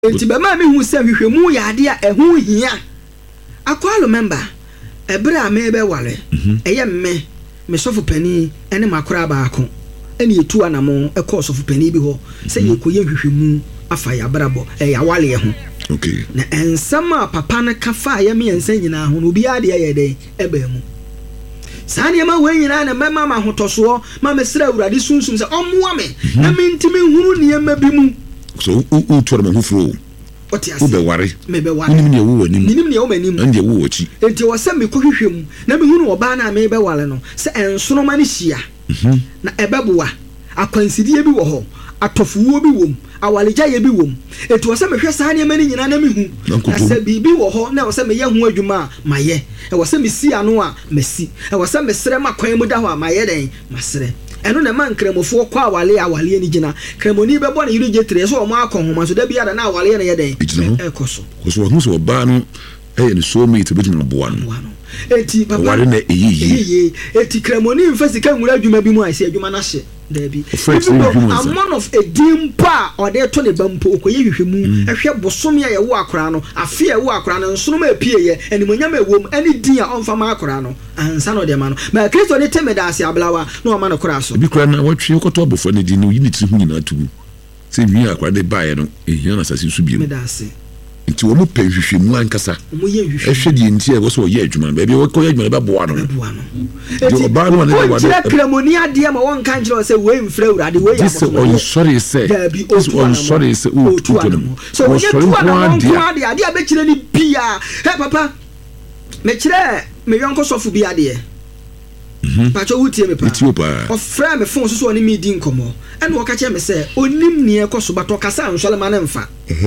enti be ma me hu se hwehwemu ya ade a ehu hia akwalo member ebra me be wale eye me sofo pani ene makora baako ene yetu anamo ekọ sofo pani bi ho se yekoye hwehwemu afa ya brabo ya wale ho okay na ensama papa na kafa ya me ensa nyina ho no bi ade ye den eba mu sane ma we nyina na mema ma hotoso ma mesra awurade sunsun se omoa me na me ntimi huru niema bi mu so u toro ma hufuro otiase ube ware me be ware nim ne wo wanim nim ne wo manim na ne wo wachi enti wo se me kohwehwem na me hunu oba na me be wale no se ensono ma ne hia na ebeboa akwansidie bi wo ho atofuwo bi wom awaleja ye bi wom enti wo se me hwe saa ne ma ni nyina na me hu na se bibi wo ho na wo se me ye ho adwuma maye e wo se me si ano a mesi e wo se me sere makwan mu da ho a maye den masere eno na man kremofo kwa awale ni gina kremoni be bo na yiri jetre so o ma akonhoma so da bia da na awale na ye den ekoso koso hu so ba no ne so me to betumi bo ano enti papa wale na eyiyi enti kremoni mfasika nwura adwuma bi mu a se adwuma na hye da bi amon of a dimpa o de to ne bampo okoye hwehwemu ehwe bosome ya wo akora no afi ya wo akora no nsono ma pie ye animonyam ewom ani din a onfa ma akora no ansa no de ma no ma Kristo ne temeda ase ablawa no ma no kora so bi kora na watwe koto abofo ne din no yini ti hu nyina tu se wi akora de bae no ehia na sase su bi mu nti wo mu pe hwehwemu ankasa mo ye hwehwemu ehwe di nti e wo so ye adwuma ba bi wo ko ye adwuma ba boa no eti ba no ne wa de kremoni ade ma won kan kire se we mfra urade we ya so on sorry say on sorry say o tu to no so we tu ade a be kire ni bia he papa me kire me yonko sofu bia ade pacho wutie me pa ofra me phone so oni me di nkomo ene wo ka kire me se onim ne ekoso bato kasa ansole ma ne mfa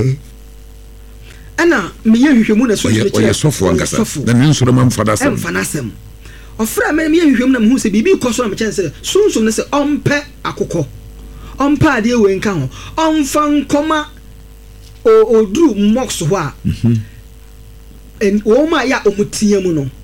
ana me ye hwehwemu na so ye sofo angasa na ne nsoro ma mfada sam mfanasem ofra me ye hwehwemu na me hu se bibi koso na me chen se sunsun ne se ompe akokọ ompa ade we nka ho omfa nkoma odru mox ho a en o ma ya omutie mu no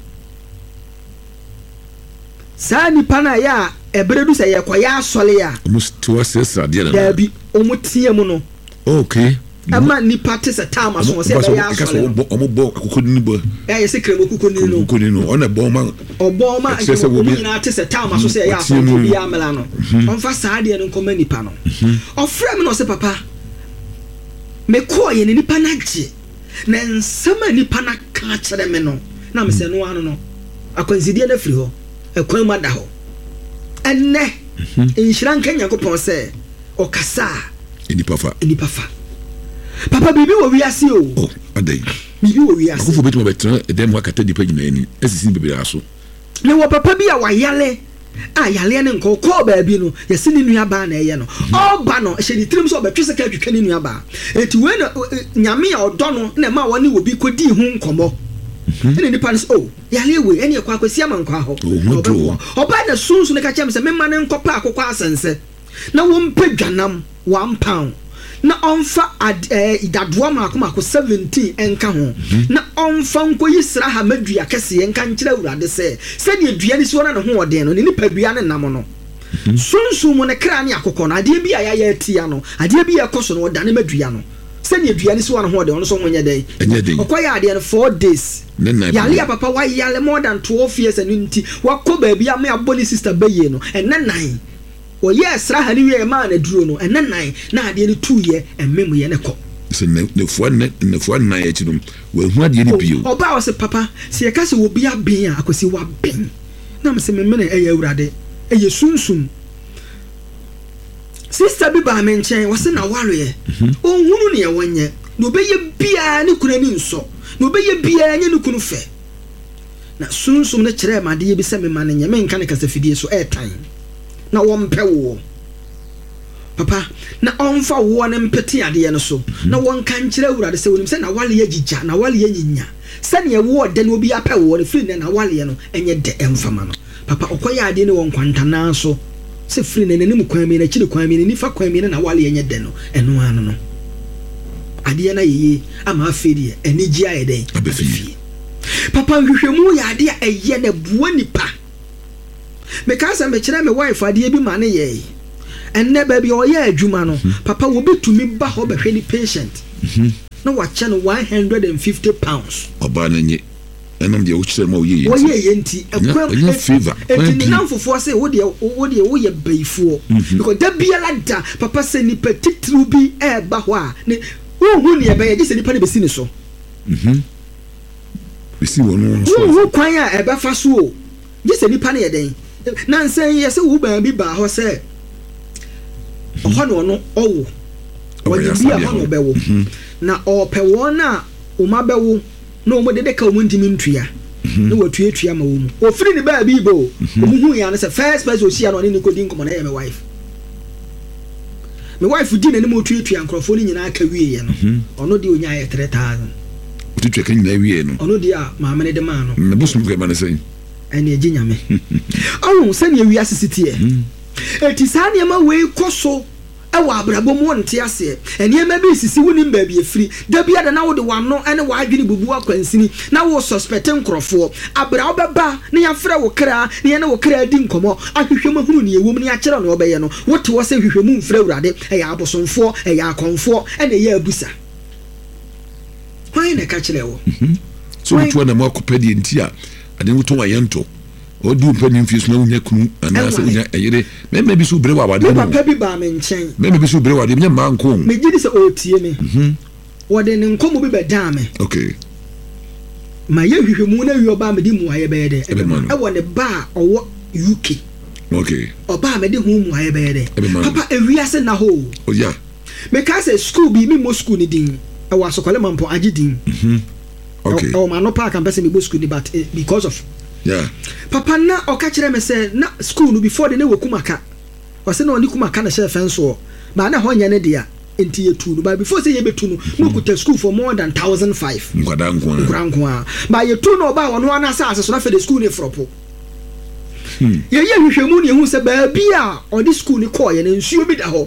sani pana ya ebredu se ye kwaya asole ya musto sesa de na da bi omutie mu no okay ama ni party se time so se ya asole omo akokọ ni bo ya se kremo kuko ni no ona bo ma omo na te se time so se ya asole bi amela no onfa saade no nkoma nipa no ofra me no se papa me ko ye ni nipa na gye na nsama nipa na ka kire me no na me se no ano no akwanzidie na firi ho ekwan ma da ho enne inshira nka Nyankopon se okasa enipa fa papa bibi wo wiase o adai bibi wo wiase akofo betu betra edem wakata dipa nyina ani asisi bebere aso ne wo papa bi a wayale ayale ne nko ko ba bi no yesi ni nua ba na eye no oba no hye ni tirim so obetwese ka twetwa ni nua ba enti we na nyame a odo no na ma woni wo bi kodi hu nkomo ene ni panis yale we ene yakwa kwasi amankwa ho oba na sunsu ne ka chem se memma ne nkopa akokwa asense na wo mpedwanam 1 pound na onfa idadoa maako 17 enka ho na onfa nkoyi sra ha madua kese enka nkira urade se ni adua ni so na ne ho ode no ne nipa dua ne nam no sunsu mu ne kra ne akokọ na ade bi aya ya tia no ade bi yakoso no oda ne madua no se ni adua ni so na ho ode no so honye den okoya ade no 4 days yale ya papa wa yale more than 12 years and nti wakọ ba bia me aboni sister baye no nan o yes ra ha ni we ma na duro no enan na ade ni 2 year emmemu ye ne ko se ne fo na ye chidum we hu ade ni bio oba o se papa se ye ka se wo bia ben akosi wa ben na me se me mena eye awurade eye sunsun sister bi ba me nchen wo se na waro ye o hunu ne ye wonye no be ye bia ni kuna ni nso no be ye bia nya ni kunu fe na sunsun ne kire ma de ye bi se me ma ne nya me nka ne kasa fidie so tan na wompe wo papa na onfa wo ne mpete ade no so na won kan kire awurade se wonim se na wale ye gigya na wale ye nyinya se ne wo de no bi apɛ wo ne free ne na wale no enye de emfama no papa okoya ade ne won kwanta na so se free ne nanim kwan mi na kire kwan mi ni fa kwan mi na wale ye nye de no eno ano no ade na yeye ama afedi eni gi aye den abefi papa hwehwemu ya ade a eye na buo nipa me ka sa me kire me wife ade bi ma ne ye enne ba bi o ye adwuma no papa wo betumi ba ho behwe ni patient na wakyɛ no 150 pounds ɔbaa no nye ɛnam deɛ wokyerɛ ma woyɛ yɛ nti ɛnyɛ favor ɛnti nam fofoɔ sɛ wodeɛ woyɛ bayifoɔ because da biara da papa sɛ nipa titiriw bi ɛɛba hɔ a ne wohu ne ɛbɛyɛ gye sɛ nipa no bɛsi ne so bɛsi wɔ no wohu kwan a ɛbɛfa so o gye sɛ nipa no yɛ dɛn nansɛn yɛ sɛ wo baa bi baa hɔ sɛ ɔhɔ ne ɔno ɔwo wɔde bi a hɔ no ɔbɛwo na ɔpɛ wɔn a ɔma bɛwo na ɔmo de ka ɔmo ntimi ntua na wɔtua ma wɔn mu ofiri ne baa bi bo ɔmo hu ya no sɛ first person osia na ɔne ne kodi nkɔmɔ na yɛ me wife di n'anim otua nkorɔfoɔ no nyinaa ka wie yɛ no ɔno de onya yɛ 3000 otua ka nyinaa wie no ɔno de a maame ne de maa no na bosom ka ma ne sɛn ɛne agye nyame ɔho sɛnea wi asesiteɛ eti saa nneɛma wei kɔ so ɛwɔ abrabɔ mu nte aseɛ nneɛma bi sisi wonim baabi efiri da bia da na wode wano ɛne wadwene bubu akwansini na wo suspect nkorɔfoɔ abra wobɛba ne yɛfrɛ wo kra ne yɛne wo kra di nkɔmmɔ ahwehwɛ mu hunu ne ɛwom ne yɛakyerɛ ne wɔbɛyɛ no wote wɔ sɛ hwehwɛ mu mfrɛ awurade ɛyɛ abosomfoɔ ɛyɛ akɔmfoɔ ɛne ɛyɛ abusa hwan na ɛka kyerɛ wɔ so wotoa na moakɔpɛ deɛ nti a ade wotɔ wayɛ nto odi umpa ni mfie so na wonya kunu anaasɛ wonya ɛyere mɛmɛ bi so brɛ wɔ awade no papa bi ba me nkyɛn mɛmɛ bi so brɛ wɔ awade nya ma nko me gidi sɛ ɔtie me wɔde ne nkɔmmɔ bi bɛdaa me okay ma yɛ hwehwɛ mu na wi ɔba me di mu ayɛ bɛyɛ dɛ ɛwɔ ne ba a ɔwɔ UK okay ɔba me di hu mu ayɛ bɛyɛ dɛ papa ewiase na ho o ya me ka sɛ school bi mi mo school ni din ɛwɔ asokɔle mampo agye din okay o ma no pa kan pese me bo school ni but because of yeah papa na oka kire me say na school no before the na wakumaka o say na oni kumaka na share fence o ba na ho nya ne dia enti yetu no ba before say ye betu no no kuta school for more than 1005 nkwadanko a ba yetu no ba wono ana sa aseso na fe the school ni fropo ye hwehwemu ne hu say ba bia o di school ni call ye na nsuo bi da ho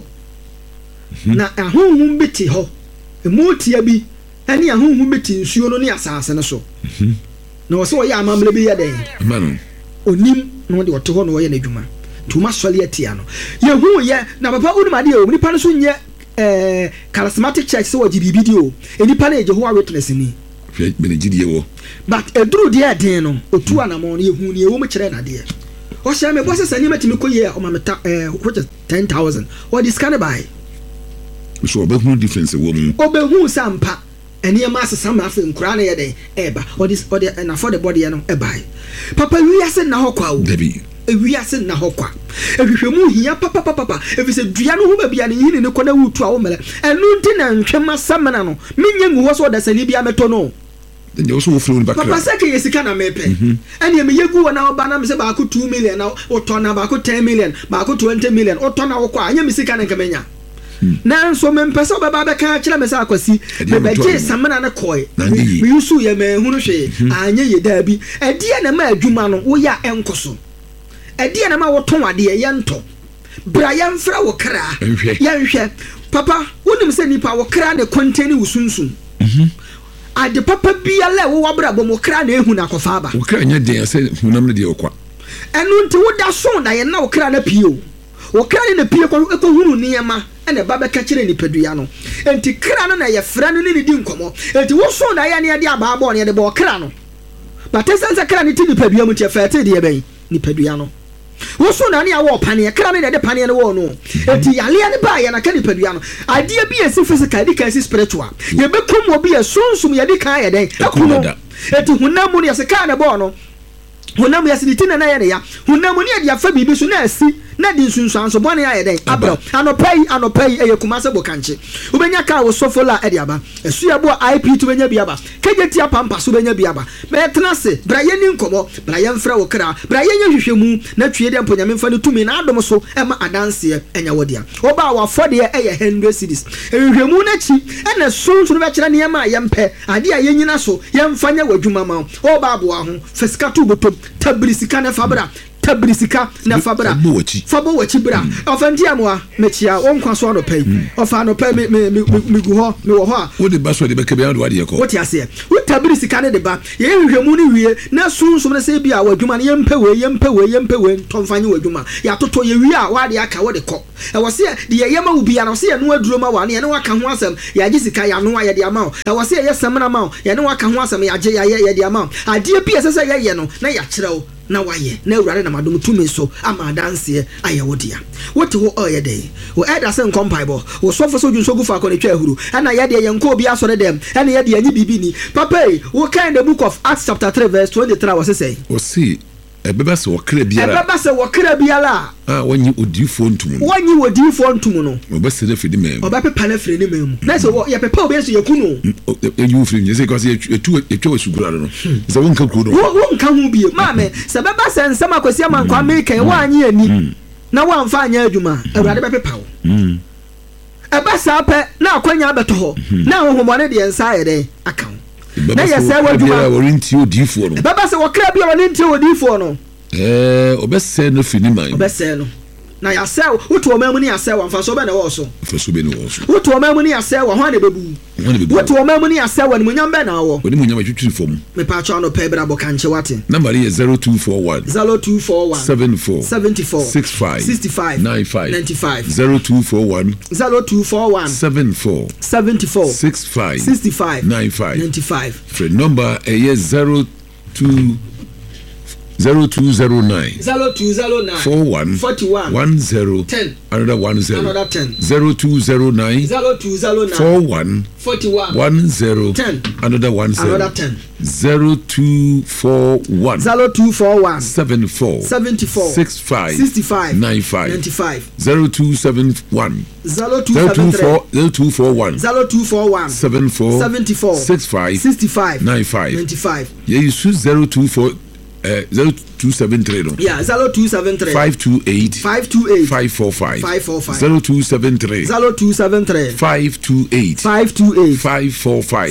na ahonhum bi ti ho emotia bi ani ahonhum bi ti nsuo no ne asase ne so na wose wo ya amamle bi ya den manu onim no de wote ho no wo ye na adwuma tuma sɔle atia no ye hu ye na papa unu ma de o nipa no so nye charismatic church so waji bibi di o enipa na Jehovah Witness ni hwe me gidi ye wo but eduru de den no otu anamon ye hu ni e wo mu kire na de o hye me boss sani matimi koye o ma meta which is 10,000 or this can buy so obehu difference wo mu obehu sampa eni ma asesa ma afa nkura na ye den eba or this or the na for the body no e buy papa wi ase na hokwa o debi ewi ase na hokwa ehwehwemu hia papa efise dua no ho ba bia ne yini ne kona wutu a wo mele enu nti na nhwema samana no menye ngu ho so dasani bia meto no then you also wo feel back papa seke yesika na mepe eni me yegu wona oba na me se ba ko 2 million na oto na ba ko 10 million ba ko 20 million oto na wo kwa anya me sika na nkemenya na nso me mpesa obaba be ka kire me sa akwasi me beje samana na koi me yusu ye me hunu hwe anya ye da bi edie na ma adwuma no wo ya enkoso edie na ma wo ton ade ye nto bra ya mfra wo kra ya nhwe papa wonim se nipa wo kra ne contain wusunsun ade papa bia le wo wabra bom wo kra na ehu na kofa aba wo kra nya den se hunam ne de okwa enu nti wo da so na ye na wo kra na pio wo kra ne na pio ko hunu niema ene baba ka kire nipadua no enti kra no na ye fra no ne di nkomo enti wo so na ye ne de aba abo ne de bo kra no batesanza kra ne ti nipadua mu tie fete de ye ben nipadua no wo so na ne a wo pane kra ne de pane no wo no enti yale ne ba ye na ka nipadua no ade bi esi physical ade ka esi spiritual ye bekum obi ye sunsum ye de kan ye den akuno enti hunamu ne se ka ne bo no hunamu ye se tina na ye ne ya hunamu ne de afa bibi so na asi na di sunsun so bone aye den abro anopai eye kumase bokanche ubenya ka wo sofola e de aba esu ya bo IP to benya biaba kejeti apampa so benya biaba betena se braye ni nkomo braye mfra wo kra braye nya hwehwemu na twie de mponyame mfa ne tumi na adom so e ma adanse enya wodia oba wa fode eye 100 cities hwehwemu na chi ena sunsun be kira ne ma yempe ade a yenyina so yemfanya wadwuma ma oba abo ho fisika to botom tabrisika ne fabra tabrisika na fabra fabo wachi bra ofanti amwa mechia wonkwa so no pay ofa no pay me gu ho me wo ho a wo de ba so de be ka bia do ade yeko wo ti ase wo tabrisika ne de ba ye hwehwemu ni wie na sunsum na se bia wadwuma ne yempe we tonfanye wadwuma ya toto ye wie a wa de aka wo de ko e wo se de ye yema wo bia na se ye no aduro ma wa ne ne waka ho asem ya gisika ya no aye de ama e wo se ye sem na ma ye ne waka ho asem ya je ye de ama ade bia se ye no na ya kire na waye na urare na madum tumi so ama danse aye wodia wote wo oye dey wo eda se nkompaibo wo sofo so junso gufa ko ne twa ahuru ana ye de yenko obi asore dem ana ye de anyi bibi ni papa wo kind the book of Acts chapter 3 verse 23 was say o see ebeba se wakra biara wanyi odifo ntumu no obese na fidi mem obapepa na fidi mem na se ye pepa obi so yakunu you fidi je say cause etwa wasugura no se wonka kuro no wonka hu bie maame se beba se nsem akwasi amankwa America wanyi ani na wanfa anya adwuma awurade bepepa wo eba sa pe na akwanya abeto ho na hohomone de ensa yede aka na yese wadwuma warinti odifo no baba se wakra bia warinti odifo no obese no fini man obese no na yase woto omamu ni yase wa mfaso be na wo so woto omamu ni yase wa ho na bebu woto omamu ni yase wa ni munyam be na wo oni munyam atwitwi fom me pa cha no pe bra bo kanche wate number is 0241 74 65 95 0241 74 65 95 friend number is 0209 41 10 another 10 0209 41 10 another 10 0241 74 65 95 0271 0241 74 65 95 yeah you choose 0273 no yeah 0273 528 545 0273 528 545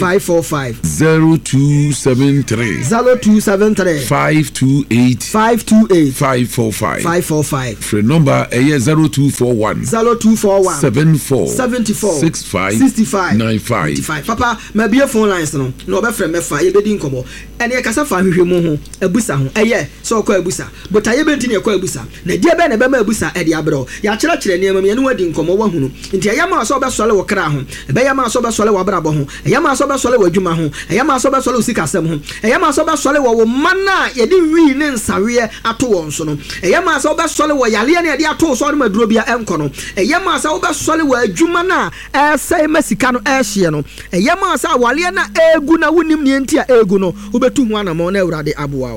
0273 528 545 free number 0241 74 65 95 papa my be phone lines no no be frem mefa ye bedi nkomo ene kasa fa hwehwemu ho abusa ho eye so kwa abusa but aye benti ne kwa abusa na die be na be ma abusa e de abro ya kire ne mam ye ne wadi nkomo wa hunu nti aye ma so be sole wo kra ho be ye ma so be sole wo brabo ho aye ma so be sole wo adwuma ho aye ma so be sole usika asem ho aye ma so be sole wo mana ye de wi ne nsawe ato won so no aye ma so be sole wo yale ne de ato so no maduro bia enko no aye ma so be sole wo adwuma na sai masika no hye no aye ma so wale na egu na wonim ne enti a egu no ubetu hu anamo na awurade aboa.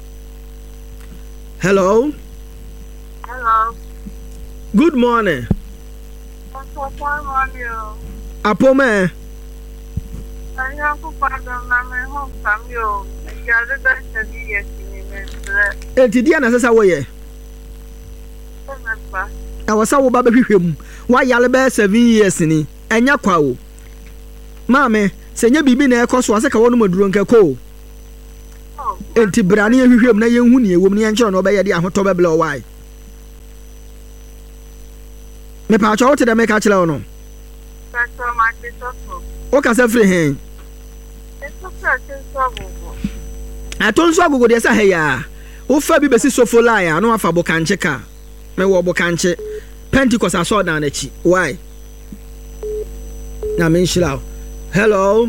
Hello. Good morning. Good morning. Apome. Enti dia na sesa wo ye. Awasa wo ba behwehwem. Wa yale be 7 years ni. Enya kwa wo. Maame, senya bibi na ekoso ase ka wo no maduro nkako. Enti brane ehwehwem na yenhu ne ewom ne yenkyere no be ye de ahoto be ble owai. Me pa cho wote de me ka kire wo no. O ka se free hen. Atonso agogo de sa heya. O fa bi besi sofola ya no afa bokanche ka. Me wo bokanche. Pentecost aso dan na chi. Why? Na men shila. Hello.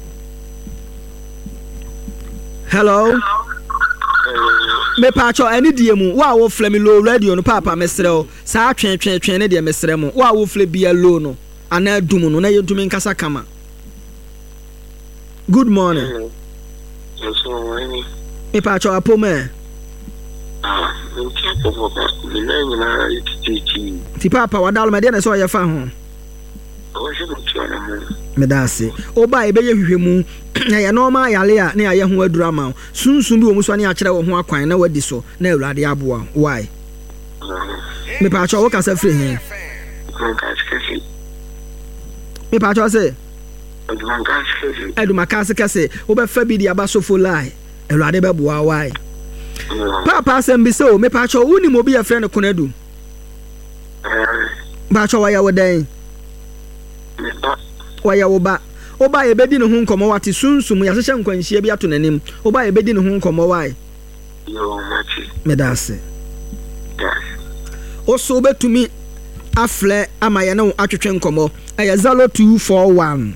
Me pa cho ani die mu wa wo fle me low radio no papa mesrel sa twen ne de mesrel mu wa wo fle bia low no ana dum no na yedum nkasa kama. Good morning. Me pa cho apome. Ti papa wadal me de na so ye fa ho. Medase oba ebe ye hwehwemu na ye normal yale a na ye ho adura ma sunsun bi wo muso na akere wo ho akwan na wadi so na awurade aboa. Why? Me pa cho wo ka sa free hen. Me pa cho say Eduma ka se wo be fa bi di aba so for lie awurade be boa. Why? Papa sembi so me pa cho uni mo bi a friend Konadu. Ba cho waya wodan. Waya wo ba. Oba ye bedi ne ho nkomo wate sunsum ya hyehyɛ nkwanhyia bi ato nanim. Oba ye bedi ne ho nkomo wai. Yo machi. Medase. Yes. Oso betumi afle ama ye ne atwetwe nkomo. Aya 0241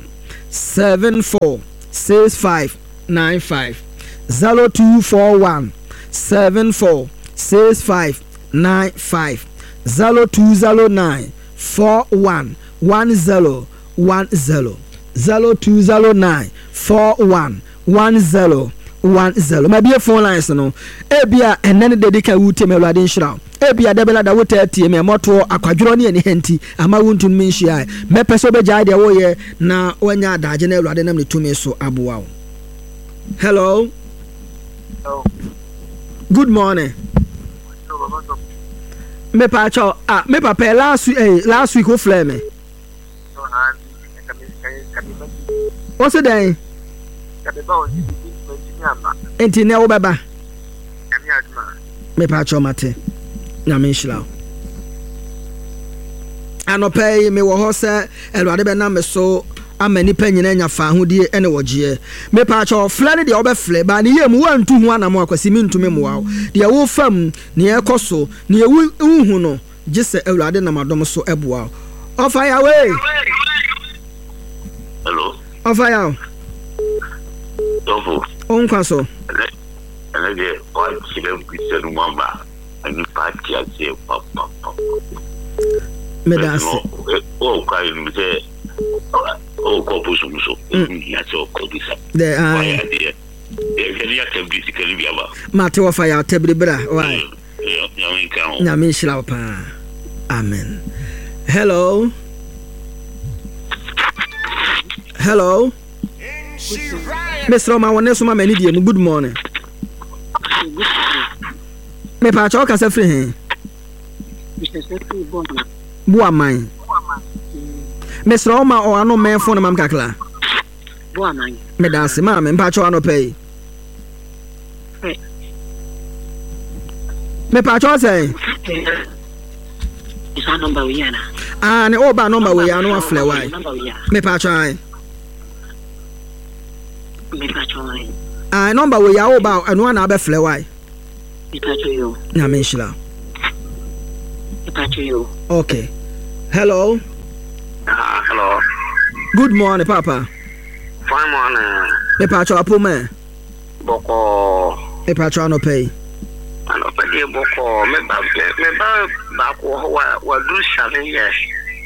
746595 0241 746595 0209 411010 0209 411010 my be phone lines no ebia enene dedika wutem Awurade nhyira ebia debela da wota tie me moto akwadworo ne henti ama wuntum minhia me pese obegya de wo ye na wanya adaje na Awurade nam ne tumi so aboa wo. Hello. Oh. Good morning. Me pa cho me papa last week o flare me. What's it then? Enti ne wo baba. Me pa cho mate. Na me nhyira. Anopay me wo ho se Awurade be na me so amani panyina nya fa hodie ene wogie. Me pa cho flare de obefle ba ne yem wantu hu anamo akwasi mentumi moa. De wo fam ne ekoso ne hu no gise Awurade na madom so eboa. Ofaya we. Hello. Ofaya. Tofu. Onkwaso. Elege o chile kwise mamba. Ani party ase papa. Medase. O kai mse o kopuso muso. Ya so kodisa. De ai. Ya tebisi kelibia ba. Mate ofaya tebri bra. Why? Ya me nhyira pa. Amen. Hello. Hello. Mr. Roma, one so many dear. Good morning. Me pa cho ka se free hen. Boa mine. Mr. Roma o ano men phone mam kakla. Boa mine. Me dance ma me pa cho ano pay. Me pa cho say. Is number we yana. Ah, ne oba number we ano afle why. Me pa cho ai. Number we ya oba anu na be fle why. Na me nhyira. Okay. Hello. Hello. Good morning, Papa. Fine morning. Me pa cho apo me. Boko. Me pa cho no pay. Ano pa di boko me ba ko wa do 7 years.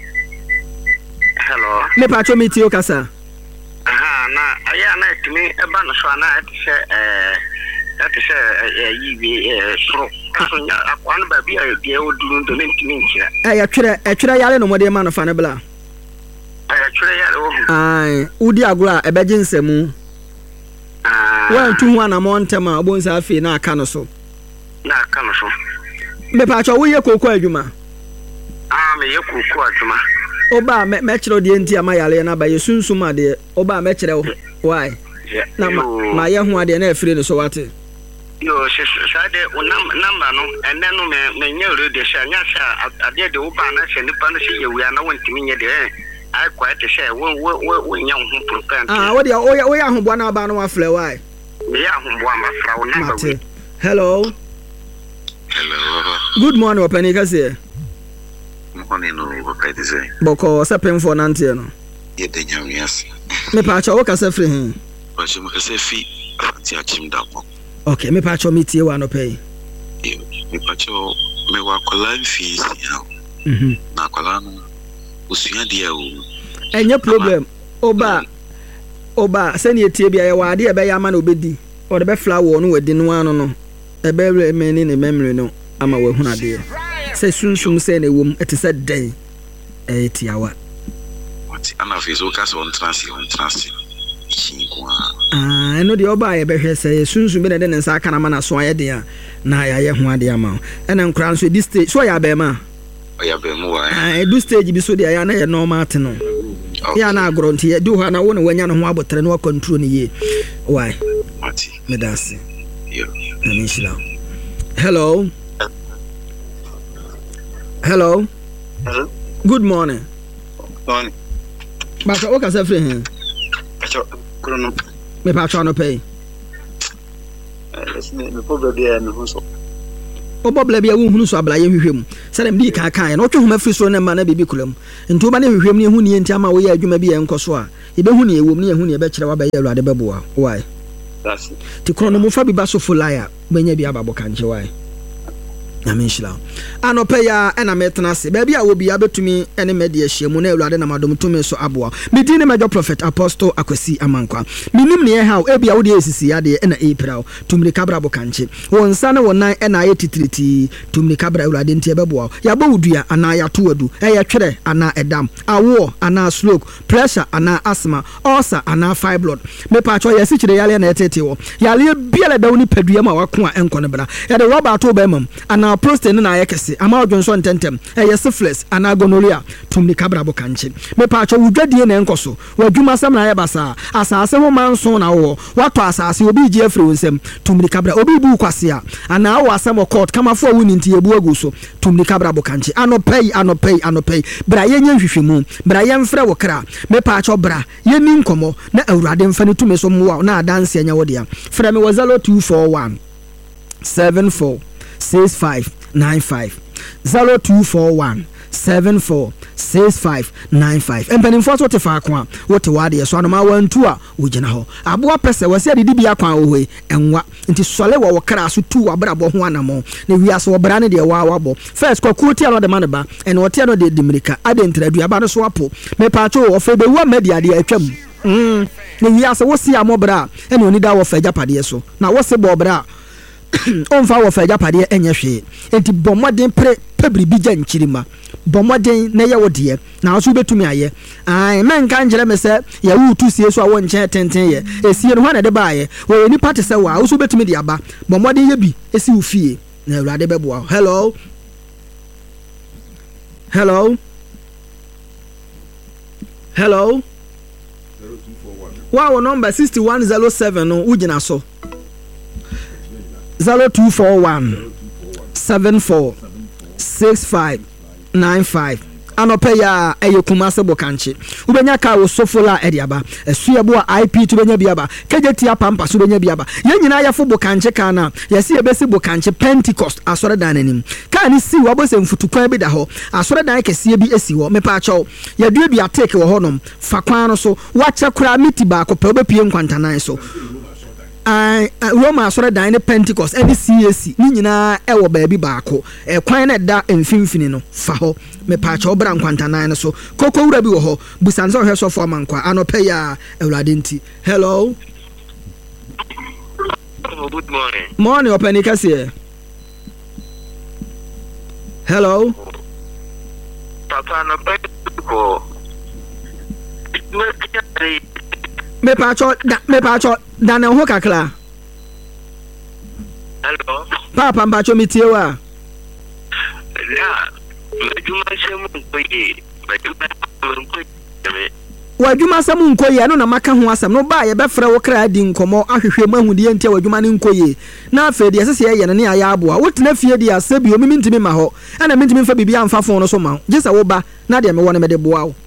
Hello. Me pa cho me ti o kasa. Aha na aya na timi e ba no so na ati se yi sro asunya akwan ba bia e oduru ndo ntimi nkyira. Ya twere yale no mode ma no fa ne bla. Twere yale wo. Ai, udi agura e beje nsemu. Wa ntu hu ana montema obonsa afi na aka no so. Na aka no so. Me pa cho wo ye kokko adwuma. Me ye kokko adwuma. Oba me kire de enti ama yale na ba ye sunsum ade. Oba me kire wo. Why? Na ma ye hu ade na afire no so wate. Yo shade number no and then me nyere de sha nya sha ade de oba na sha nipa no shi ye wi ana wantimi nye de I quite share wo nya hu propent. Wo de o ya hu bo na ba no afle why? Me ya hu bo ama fra wo number. Hello. Hello. Good morning, Openi Kase. Morning no Openi Kase. Boko sepem for nante no. Ye de nya wiase. Me pa cho wo kase free hin. Ba che mo kase fi anti achim da mo. Okay, me pa cho me tie wa no pay. Me pa cho me wa kola fees ya. Na kola no usua dia o. Enye problem. Oba se ne tie bia ye wa ade e be ya ma na obedi. O de be flower no wedi no ano no. E be re meni ne memory no ama wa huna de. Se sunsum se na wom etise den. Tiawa. What ana fe so ka so on transi. Eno de oba ye behwe se sunsun be de nsa aka na ma na so aye de na ya ye ho ade ama ena nkran so this stage so ya be ma ya be mu wa do stage bi so de ya na ye normal te no ya na agronti ye do ha na wo na wanya no ho abotre no control ni ye why mati medase yo na nishila Hello. Hello. Hello. Good morning. Morning. Baka o ka se free hen. Krono. Me pa twa no pay. Me problem dey me ho so. O bobla bia wo hunu so abla ye hwehwem. Se dem di kan kan ye no twe homa free so na ma na bibi kulam. Nti o ba na hwehwem ne hu ne enti ama wo ye adwuma bi ye nkoso a. Ye be hu ne ewom ne hu ne be kire wa ba ye Awurade beboa. Why? That's it. Ti krono mo fa bi ba so fulaya. Benya bi ababo kanche why? Aminshila anope ya na metena se ba bia wo bia betumi ene media hyiamu na Awurade na madom tumi so aboa medine major prophet apostle Akwasi Amankwa minim ne ha e bia wo de esisi ya de na April tumri kabra bo kanche won sa ne wonan na aye titiriti tumri kabra Awurade ntie beboa ya ba wudua ana ya to adu e ya twere ana edam awo ana stroke pressure ana asthma ulcer ana fibroid me pa cho yesi kire yale na etete wo yale bia le da woni padua ma wako a enko ne bra ya de rubber to ba mam ana prostate na ayekese ama odwonso ntentem syphilis ana gonorrhea tumni kabra bo kanche me pa cho wudwadie na enkoso wadwuma sam na ayebasa asase ho manso na wo wato asase obi ji afri wonsem tumni kabra obi bu kwase a ana wo asem court kama fo wuni nti ebu aguso tumni kabra bo kanche anopei bra yenye hwehwemu bra yemfre wo kra me pa cho bra yeni nkomo na Awurade mfa ne tumi so mwa na adanse anya wo dia frɛ me wazalo 241 74 6595 0241 74 6595 empanimfo so te fa kwa wote wade so anoma wantu a wogina ho aboa pese wase adidi bia kwa ohwe enwa nti sole wo kra so tu abrabo ho anamo na wiase wo bra ne de wa wabo first kwaku ti ano de maneba en wote ano de dimirika adentradu aba no so apo me pa cho wo fe be wa media de atwam na wiase wo si amobra ene oni da wo fa japade so na wo se bo bra onfa wo fa japade enye hwe enti bomoden pebri bi gya nchirima bomoden na ye wode na so betumi aye ai men kan jere me se ya wutu sie so a wo nche tenten ye esie no hwana de baaye wo ni party se wa wo so betumi de aba bomoden ye bi esi wo fie na Awurade beboa. Hello. Wow, number 6107 no ugina so 0241 74 6595 anope ya eyokumase bokanche ubenya ka wo sofola ediaba esuebo IP to benya biaba kejeti apampa so benya biaba yenyina yafo bokanche kana yesi ebesi bokanche Pentecost asore dan anim ka ni si wabose mfutukwan bi da ho asore dan kese bi esi ho mepa acho yadua bi atake wo honom fakwan no so wacha kura mitiba ko pe obepie nkwantanan so Roma asore dan ne Pentecost any CAC ni nyina e wo baabi baako kwan na da mfimfini no fa ho me pa cha obra nkwantanan so koko wura bi wo ho busanza ohwe so fo amankwa anope ya Awurade nti. Hello. Good morning. Morning openi kase. Hello. Papa no ko. Me pa cho da na ho kakla. Hello. Papa mba cho mitiewa. Ya. Wadwuma sam nkoye no na maka ho asam no ba ye befra wo kra di nkomo ahwehwe mahudie ntia wadwuma ne nkoye na afa di asese ye ne aya aboa wotena fie di asabi o mintimi ma ho ana mintimi fa bibia amfa fon no so ma gisa wo ba na de me wona me de boa wo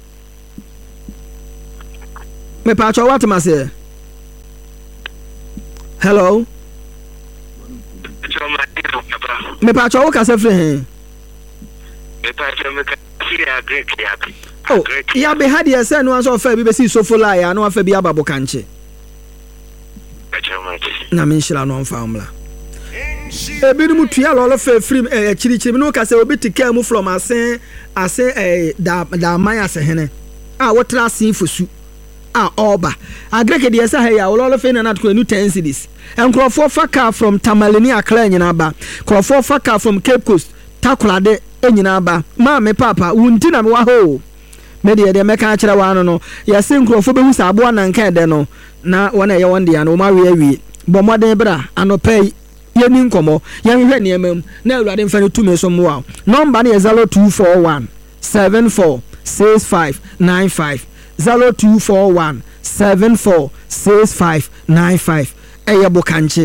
me pa cho what ma say. Hello. Me pa cho wo ka se free oh, ya be had ya say no answer fa bi be si sofola ya no afa bi ababo kanche. Na me nshira no mfa amla. Ebi mu tua lolo fa frim chirichiri no ka say obi tika mu from ase da man ase hene. Wotra asen fosu. Oba. Agreke de say ya lolo fa na na to new 10 cities. Enkrofo fa car from Tamalini Accra nyina ba. Enkrofo fa car from Cape Coast Takulade enyina ba ma me papa wunti na me wa ho me de meka akira wa no yase nkrofo be hu sa abo na nka de no na wona ye wonde ya no ma we awie bomoden bra anopai yeni nkomo yan hwe ne emam na Awurade mfa ne tumi so mo number na 0241 74 6595 0241 74 6595 eye bokanche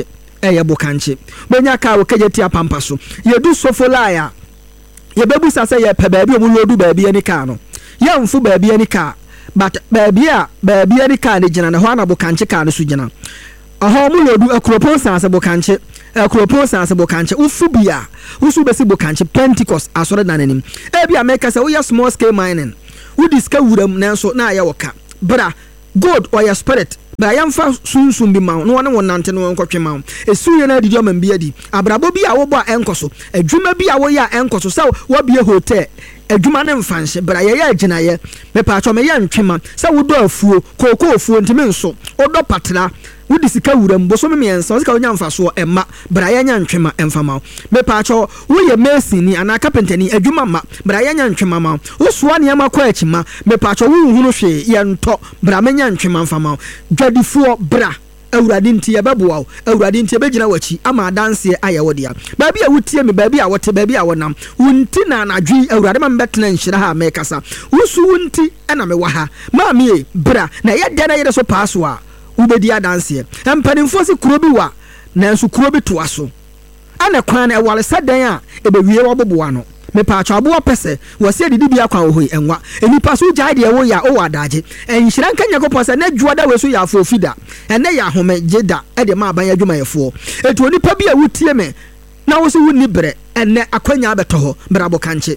eye bokanche benya ka wo kageti apampa so ye du sofolaya ye bebu sase ye pe baabi omu lodu baabi ani ka no ye mfu baabi ani ka but baabi ani ka ne gina na ho na bokanche ka no so gina aha omu lodu akropon sase bokanche akropon sase bokanche ufu bia usu besi bokanche Pentecost asore nanenim bia make say we small scale mining we diska wuram nanso na ya woka bra God or your spirit but I am fa sunsun bi ma no one nante no nkotwe ma esuye na didi o man bi adi abrabo bi a wo bo enkoso adwuma bi a wo ya enkoso sa wo bie hotel adwuma ne mfanhye bra ye ya aginaye me pa acho me ya ntwema sa wo do afuo koko ofuo ntime nso odo patra wodi sika wuram boso me miensa sika onya mfaso emma bra ye nya ntwema emfama me pa acho wo ye mason ni ana carpenter ni adwuma ma bra ye nya ntwema ma wo soa ne ma kwa akima me pa acho wo hunu hwe ye nto bra me nya ntwema mfama dwadifuo bra awurade nti yebeboa awurade nti yebegina wachi ama danse ayewodia baabi a wutie me baabi a wote baabi a wonam wunti na anadwi awurade ma mbetena nhyira ha mekasa wusu wunti na me waha ma me bra na yede na yede so paaso a ubedi adanse empanimfo si kuro bi wa nanso kuro bi to aso ana kwan na ewale sadan a ebewie woboboa no me pa acho abo pese wose didi bia kwa ohoi enwa enipa so gyae de wo ya o wadaje enhyira nka nyakopɔ se na dwuada we so ya afofida ene ya home jeda e de ma aban adwuma yefo etu onipa bia wutie me na wo so wuni bre ene akwanya abeto ho brabo kanche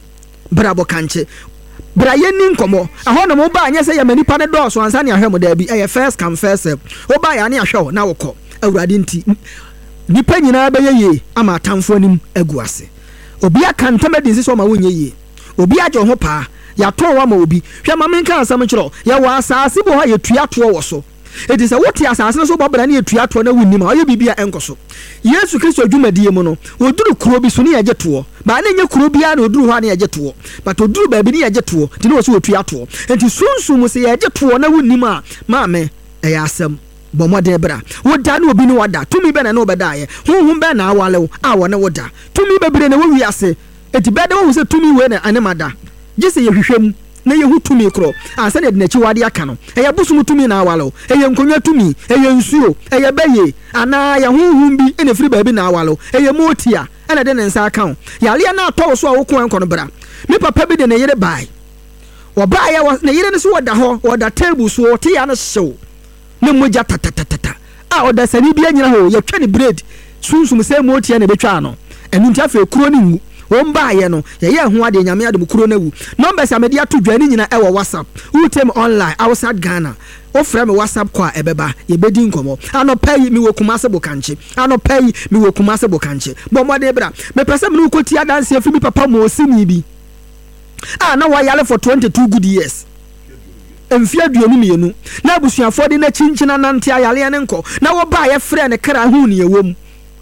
bra yeni nkomo aho na mo ba anya se ya manipa ne do so ansa ne ahwemo da bi e first come first serve wo ba ya ne ahwe na wokɔ awurade nti nipa nyina ba ye ama atamfo anim aguase obi aka ntamadi so ma wonye yie obi aje ho pa ya to wa ma obi hwe ma menka asam kyero ya wa asase bo ha ye tua to wo so edi se wote asase so bobra ne ye tua to na wunni ma oye bibia enkoso Yesu Kristo adwumadie mu no oduru kuro bi so ne ye to ba na nye kuro bia na oduru ho na ye to but oduru ba bi ne ye to ti ne wo so tua to enti sunsum se ye to na wunni ma me eya asam bomode bra woda na obi ne wada tumi be na no be dae honhum be na awale a wo ne woda tumi be bire na wo wiase eti be da wo se tumi we na anemada gise ye hwehwem na ye hu tumi kro ansa na de na chi wade aka no eye busum tumi na awale eye nkonwa tumi eye nsuo eye beye ana ya honhum bi ene firi ba bi na awale eye motia ena de ne nsa aka ya le na atɔ so a wo ko enko no bra me papa bi de na yere bai wo bai ya na yere ne so woda ho woda table so wote ya na hyew ne moja tatatata a oda sani bia nyina ho ye twa ne bread sunsum se motia na betwa no enu ntia fe kuro ne ngu won ba ye no ye ho ade nyame ade kuro na wu numbers amede ato dwane nyina e wo WhatsApp utem online outside Ghana o frame WhatsApp kwa ebeba ye bedi nkomo ano pay mi wokumase bokanche ano pay mi wokumase bokanche bomode bra me pese me ukoti adanse afi mi papa mo osini bi na wa yale for 22 good years emfia duonu mienu na abusuafo de na chinchina nante ayale ne nko na wo ba ye frɛ ne kra hu ne yewom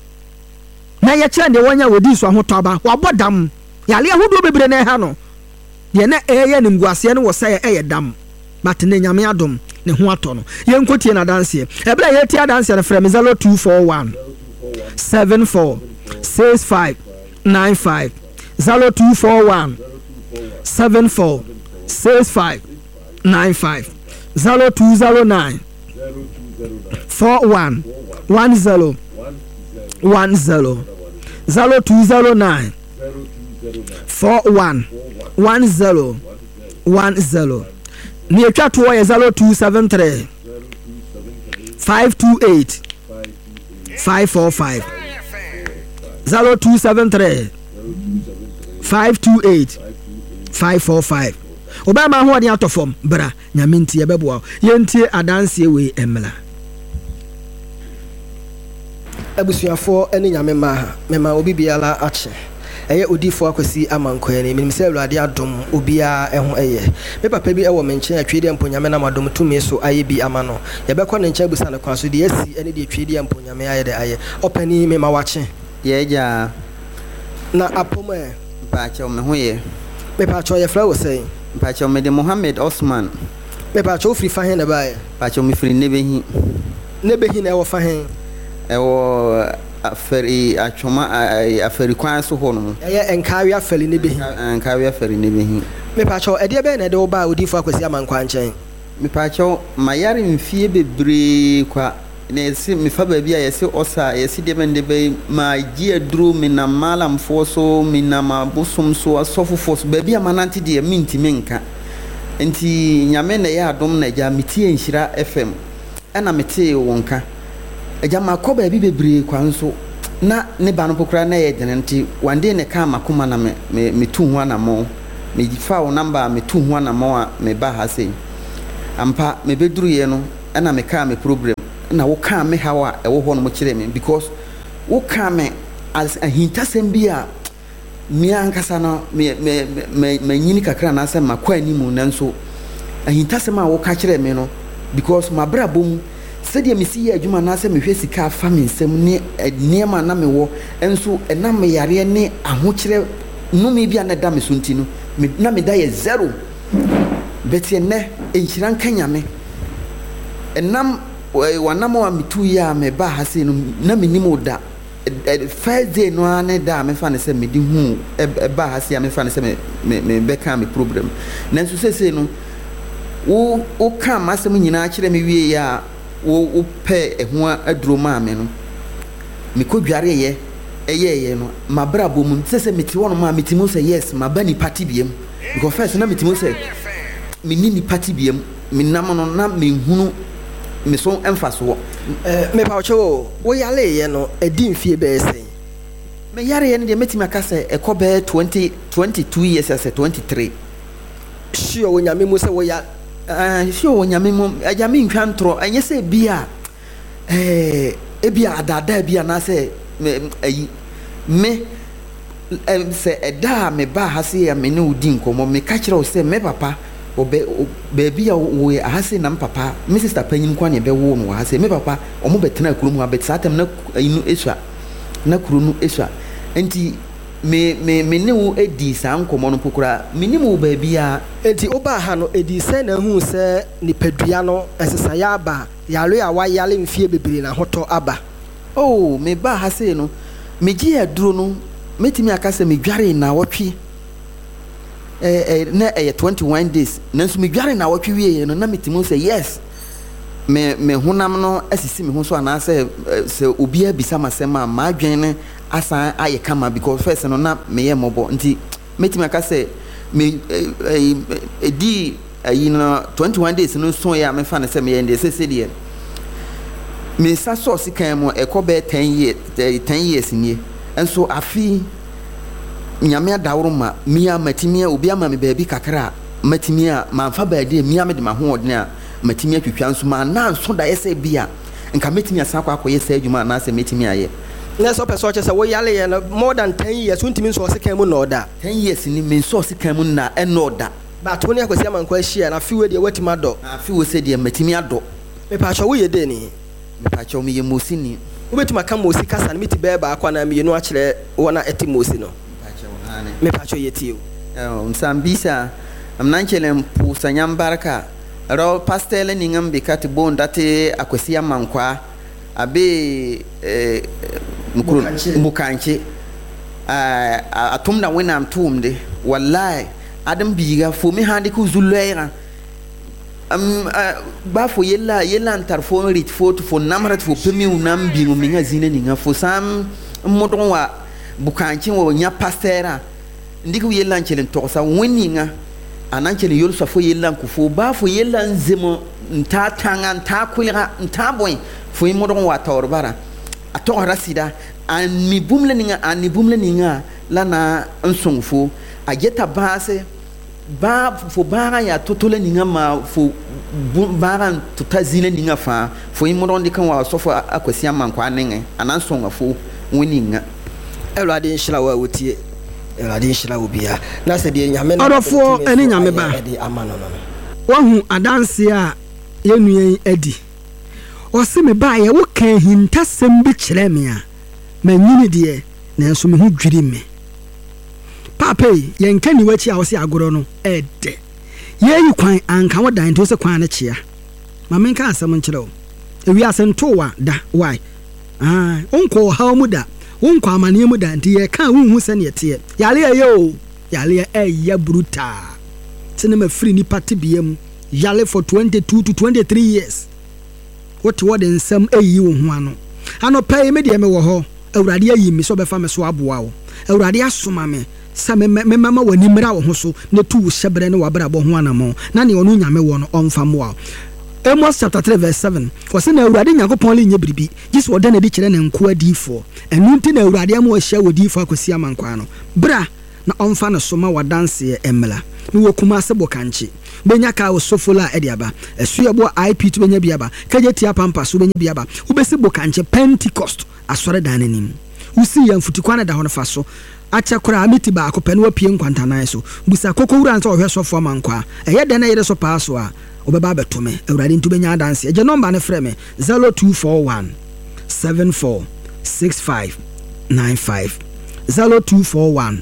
na ye kyerɛ ne wonya wodi so ahotoba wabodam yale ahodo bebre na ha no ye na eye ne nguase ne wo sɛ eye dam but ne nyame adom ne ho atɔ no ye nkotie na danse e bra ye tie danse ne frɛ me 0241 74 65 95 0241 74 65 95 0209 41 10 10 0209 41 10 10 ni etwa to ye 0273 528 545 0273 528 545 Obama ho ade atofom bra nyame ntie beboa yentie adanse we emla abusuafo ene nyame mema obi biala ache eye odifo akwasi amankoe ne minimse awurade adom obia eho eye me papa bi ewo menche atwede emponyame na madom tumi so aye bi amano ye bekọ ne nche busa ne kwaso de asi ene de atwede emponyame aye de aye opani me ma wache ye ja na apoma ba che o me ho ye me pa cho ye fra wo sei Pacho me de Mohammed Osman. Me pacho free fahen na bae. Pacho me free nebehi. Nebehi na e wo fahen. E wo aferi atwoma aferi kwan so ho no. Ye enkawe aferi nebehi. Enkawe aferi nebehi. Me pacho e de be na de wo ba odifo akwasi amankwa nchen. Me pacho mayare mfie bebre kwa yɛsi mefa baabi a yɛsi ɔsa yɛsi deɛ bɛn de bɛ ma gye aduro me na malamfoɔ so me na ma bosom so asɔfofoɔ so baabi a manante deɛ mentimi nka nti nyame na yɛ adom na agya metie nhyira fm ɛna metee wo nka agya makɔ baabi bebree kwan so na ne ba no pokora na yɛ dene nti wande ne ka makoma na metu ho anamɔ mefa wo namba metu ho anamɔ a meba ha sei ampa mebɛduru yɛ no ɛna meka me problem na wo ka me hawa ɛwɔ hɔ no mo kyerɛ me because wo ka me as ahintasɛm bi a me ankasa no me nyini kakra na asɛm makɔ animu nanso ahintasɛm a wo ka kyerɛ me no because mabra bom sɛdeɛ mesi yɛ adwuma na asɛ mehwɛ sika afa me nsɛm ne nneɛma na mewɔ ɛnso ɛna me yareɛ ne ahokyerɛ nnome bi a na da me so nti no na meda yɛ 0 bɛtiɛ nnɛ nhyira nka nyame ɛnam wanam a metu yi a meba ha sei no na menim wo da first day no a ne da a mefa ne sɛ mede hu ɛba ha sei a mefa ne sɛ mebɛka me problem nanso sesei no wo ka m'asɛm nyinaa kyerɛ me wie yi a wo pɛ ɛho aduro maa me no mekɔdwareyɛ ɛyɛyɛ no mabrabɔ mu sɛ mete hɔ no ma metimi sɛ yes maba nipa te biam because first na metimi sɛ menni nipa te biam menam no na menhunu me so ɛmfa so me pa wo yale no edi mfie bɛɛ sɛ me yare no deɛ metimi aka sɛ ɛkɔ bɛɛ 22 years as 23 sure wo nyame mu sɛ wo ya sure wo nyame mu agya me ntwa ntorɔ ɛnyɛ sɛ bia ebia adada bia na sɛ me sɛ ɛda a meba ha se a me ne wo di nkɔmmɔ meka kyerɛ wo sɛ me papa baabi a wo ha se na papa me sister panyin kwa ne bɛwo no ha se me papa ɔmo bɛtena kuro mu abɛt satam na inu esua na kuro no esua enti me ne wo edi saa nkɔmmɔ no pokora me ne wo baabi a enti oba ha no edi sɛ na hu sɛ nipadua no ɛsesa ya aba yalo ya wa yale mfie bebre na hoto aba oh me ba ha se no me gye aduro no metimi aka sɛ me dware na wotwe na 21 days nanso me dware na wotwe wie no na metimi sɛ yes me honam no asisi me ho so ana sɛ obi abisa masɛm a maadwen ne asa aye kama because first no na me yɛ mɔbɔ nti metimi aka sɛ me edi ayi no 21 days no so ya me fa ne sɛ me yɛ ndɛ sɛ deɛ me sa so sikan mu ɛkɔ bɛ 10 years nie enso afi nyame adawro ma mia matimi obi ama me baabi kakra matimi a manfa baadi mia me de ma ho odne a matimi atwitwa nso ma na nso da yɛsɛ bia nka matimi asa akɔ akɔyɛ sɛ adwuma na sɛ matimi ayɛ na so person che say wo yale ye no more than 10 years untimi nso sikan mu na oda 10 years ni me nso sikan mu na ɛna oda but woni akwasi amankwa ahia na fi we de watima do na fi we se de matimi ado me pa cho wo ye de ni me pa cho me ye mosi ni wo betima ka mosi kasa na meti be ba akwa na me yenu a kyerɛ wona eti mosi no me pa cho ye ti o nsambisa amnanchele mpu sanyam baraka ro pastel ni ngam bikati bondate akwasi amankwa abe mukanche atum na wenam tumde wallahi adam biga fo mi hande ku zulleira ba fo yella antarfo rit fo to fo namrat fo pemi unam bingu minga zine ninga fo sam modon wa bukanche wo nya pastera ndiku yella nchelen to sa weninga ananchele yolu sa fo yella ku fo ba fo yella nzemo nta tanga nta kulira nta boy fo modon wa tawrbara atora sida ani bumle ninga lana nsongfo ageta base ba fo bara ya totole ninga ma fo bara tutazine ninga fa fo imodon de kan wa sofo akwasi amankwa nenge anansongfo woninga elade nhyira wa wotie elade nhyira wo bia na se de nyame na orofo ene nyame ba wahu adanse a yenuyen adi ose me ba ye wo kan hintasem bi kyerɛ me a manyini de nanso me ho dwiri me papa ye nka ni wachi a wo se agoro no ede ye yi kwan anka wo dan to se kwan na kyea ma men ka asɛm nkyerɛ wo ewi asɛnto wa da why onko ha mu da onko amane mu da nti ye ka wo hu sɛ ne yete yale ye o yale ya bruta tene ma free ni party biem yale for 22 to 23 years wote wode nsɛm ayi wo ho ano anɔpɛ me deɛ me wɔ hɔ awurade ayi me so bɛfa me so aboa wo awurade asoma me sa me mama wani mra wo ho so na tu wo hyɛbrɛ ne wabrabɔ ho anamo na ne ɔno nyame wɔ no ɔmfa moa Amos chapter 3 verse 7 for say na awurade nyankopɔn le nya biribi gis wɔda na di kyerɛ ne nko adifo ɛnu nti na awurade am wɔ hyɛ wɔ difo akosi amankwa no bra na ɔmfa no so ma wadanse emla me wɔ kuma se bɔ kanche benya ka wo sofola ediaba esuye bo IP to benya biaba kaje tia pampa so benya biaba ubesi bɔ kanche Pentecost asɔre dan nim usi ya mfutikwa na da ho fa so acha kora amiti ba akopɛ no apie nkwantanan so busa kokowura nso ohwɛ sofo amankwa ɛyɛ den na yɛde so paa so a obeba betome awurade ntu benya danse agye number ne frɛ me 0241 746595 0241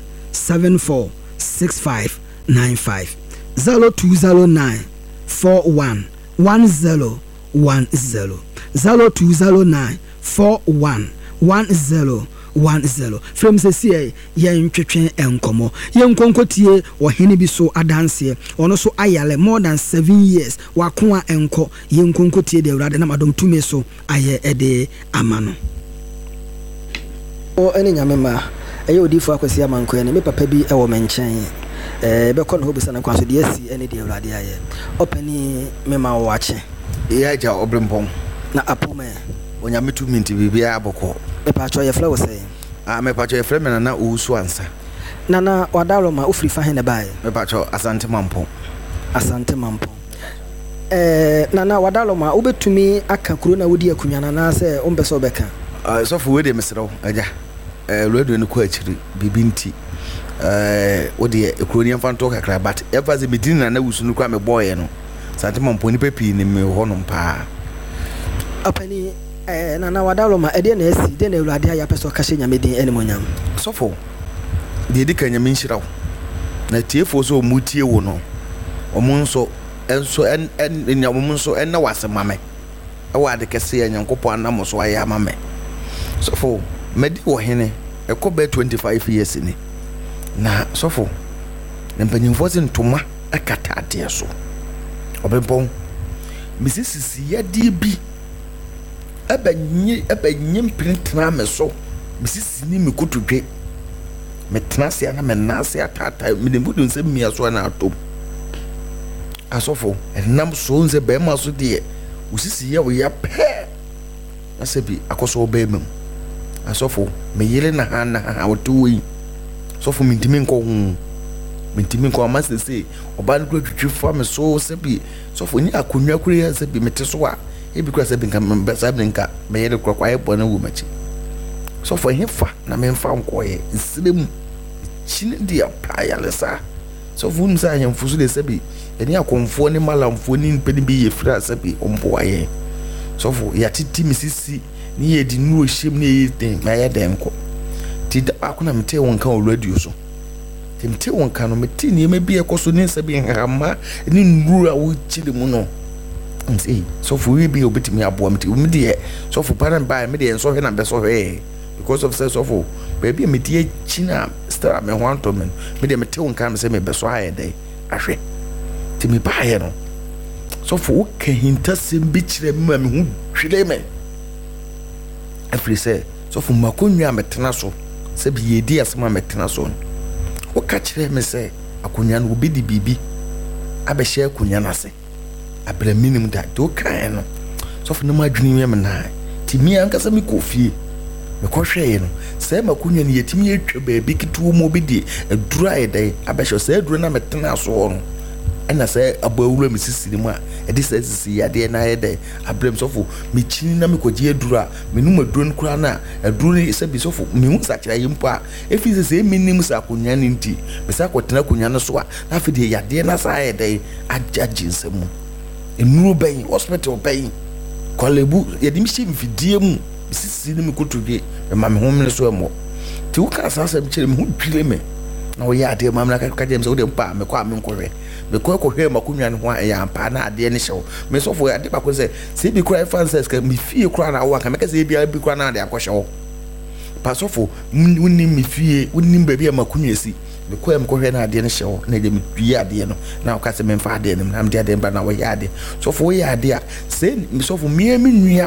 746595 0209 41 1010 0209 41 1010 from sesi yen twetwen enkomo yen konkotie ohene bi so adanse ono so ayale more than 7 years wakoa enko yen konkotie de awurade na madom tumi so aye ede amano o ene nyamema eye odifo akwasi amanko ene me papa bi e wo menchen be kon ho bisa na kwaso de asi ene de awurade aye opani mema wo ache ya ja obrempon na apome onyame tu minti bibia aboko me pa cho ye fla wo say me pa cho ye fla me na usu ansa nana wadalo ma ofri fa he ne bae me pa cho asante mampo nana wadalo ma obetumi aka kuro na wodi akunyana na se ombeso beka so fu we de mesrew aja lodo ne ko akiri bibinti wodi ekuro ni mfanto kakra but ever ze medina na wusu no kwa me boye no sante mampo ni pepi ni me ho no pa apani nana wadalo ma ede na esi de na awurade ya peso ka hye nyamedin enimonyam sofo de di kan nyame nhiraw na tiefo so mutie wo no omunso enso en nyamunso en na wasemame awade kese ya nyankopɔ anam so aya mame sofo medi wo hene ekobe 25 years ni na sofo na mpanyimfo se ntoma akata ade so obempon misisisi yadi bi abanyi mpintena me so misisi ni me kotodwe metena se na menase atata me dembudu nse mia so na atom asofo enam so nse be ma so de usisi ye wo ya pe asebi akoso be mem asofo me yele na ha na wotoyi sofo mintimi nko amasese oba no twitwi fa me so sebi sofo ni akonwa kure ya sebi mete so a ebi kura sebi nka mbesa bi nka me yele kwa ye bona wu machi sofo hefa na me mfa nkoye nsirem chine dia pa ya lesa sofo nim sa yemfuso de sebi eni akonfo ni malamfo ni mpeni bi ye fra sebi omboa ye sofo ya titi misisi ni ye di nu ohiem ni ye den ma ye den ko ti da akona mete won kan o radio so ti mete won kan no mete ni me bi ekoso ni sebi hama ni nuru a wo chiri mu no nti sofo we bi obetimi aboa mete me de sofo paran ba me de enso hwe na be so hwe because of sense of baby me die china star me ho anto me de mete won kan se me be so aye dey ahwe ti me ba ye no sofo wo ka hinta sem bi kire me me hu hwile me afri se sofo makonwa metena so se bi yedi asema metena so wo ka kire me se akonwa no bi di bibi abehye akonwa na se abra minim da do kan no sofo no madwini me na ti mi anka se me kofie me kohwe no se makonwa ne yetimi etwa baabi kituo mo bi di adura yedai abehye se adura na metena so no ena se abawura misisi mu a edi se sisi yade na yede abrem sofo me chini na me koje adura me num aduro no kura na aduro ni se bi sofo me hu sakira yimpo a efi se me nim sa akonya ni nti me sa kwotena akonya no so a na fe de yade na sa yede ajaji nsemu enuro ben hospital ben kolebu yede mi shi mfidie mu sisi ni me kotodwe me ma me hu me so emo ti wo ka sa se bi kire me hu dwile me na wo ya de mamna ka dem se wo de mpa me kwa me nkohwe me ko hwe makunwa ne ho ya mpa na ade ne hyew me sofo ade ba ko se bi kura francis ka mi fie kura na wo ka me ka se bi kura na ade akohyew pa sofo wonni mi fie wonni ba bi makunwa si me ko em ko hwe na ade no hye wo na de me dua ade no na o ka se me mfa ade no na me de ade ba na wo ya ade so fo wo ya ade a se me so fo me nua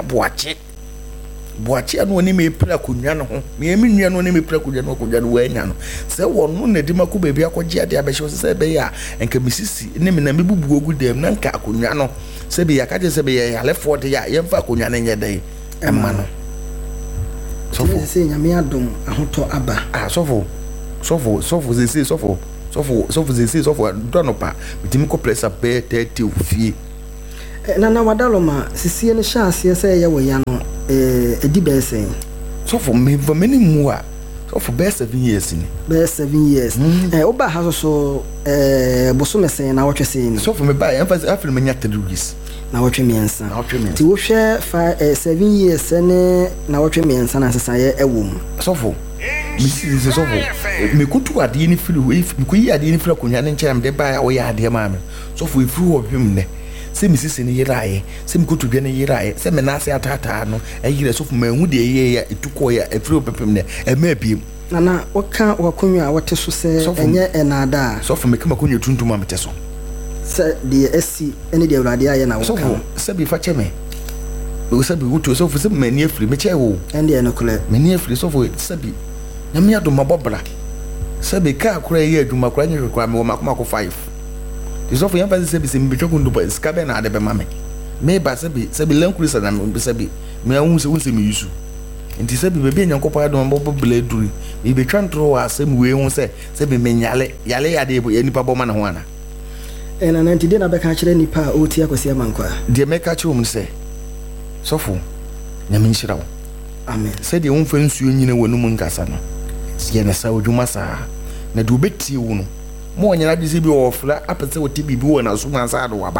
boache no ni me pra kunwa no ho me nua no ni me pra kunwa no kunwa no wa nya no se wo no na di mako baabi akogye ade abehye se be ya enka misisi ni me na me bubu ogu dem na nka kunwa no se be ya ka je se be ya lefo de ya yemfa kunwa no nye dai emma no sofo se nyame adom ahoto aba sofo zese sofo zese sofo dono pa bitimi ko pressa be 30 ofie na wadaloma sisie ne hyase se ye wo ya no edi be sen sofo me vameni mu a sofo be 7 years ni be 7 years oba ha so boso mesen na wotwe sen sofo me ba emphasis afil me nya 3 years na wotwe miensa ti wo hwe 7 years ne na wotwe miensa na sesa ye ewom sofo Mrs. Sofo, me kutu ade ni firi we me kuyi ade ni firi akonya ne nkyɛm de ba wo ya ade ma me sofo ifiri wo hwem ne se Mrs. ne yirae se me kutu dwe ne yirae se me na ase atata no ayire sofo ma hu de ye ya etuko ya efiri opepem ne ema biem na woka wakonwa wote so se enye enada sofo me kama konwa tuntum ma mete so se de esi ene de awurade aye na woka sofo se bi fa cheme wo se bi wutu sofo se me ni efiri me che wo ende ene kole me ni efiri sofo se bi na me adoma bobra sabe ka akura ye aduma kura nye kwa me wo makoma ko 5 disofo yan pase sabe se me betwa kundu pa ska be na ade be mame me ba sabe lankuri sa na me sabe me ahun se me yusu enti sabe be be nyankopɔ adoma bobla duri me betwa ntro wa asem we hu se sabe me yale ya de nipa bɔ ma na ho ana ena na enti de na be ka kire nipa o ti akosi amankwa de me ka kire um se sofo nyame nhyira wo amen se de wo fa nsuo nyina wonu mu nkasa no ye na sa odwuma sa na de obeti wo no mo onyana de se bi ofla apese wote bibi wo na so mansa ado waba